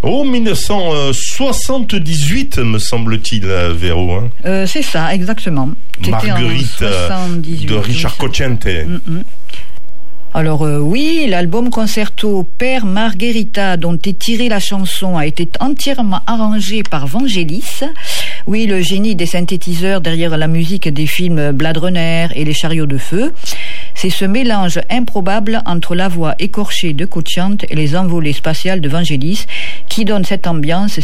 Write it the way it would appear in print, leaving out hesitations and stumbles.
Oh, 1978, me semble-t-il, Véro. Hein. C'est ça, exactement. C'était Marguerite de Richard Cocciante. Alors oui, l'album concerto Per Margherita, dont est tirée la chanson, a été entièrement arrangé par Vangelis. Oui, le génie des synthétiseurs derrière la musique des films Blade Runner et Les Chariots de Feu. C'est ce mélange improbable entre la voix écorchée de Cocciante et les envolées spatiales de Vangelis qui donne cette ambiance